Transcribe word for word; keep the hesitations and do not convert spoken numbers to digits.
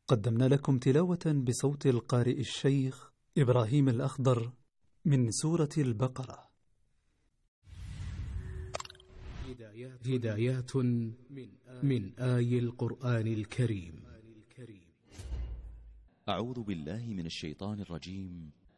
قدمنا لكم تلاوة بصوت القارئ الشيخ إبراهيم الأخضر من سورة البقرة. هدايات من آي القرآن الكريم. أعوذ بالله من الشيطان الرجيم.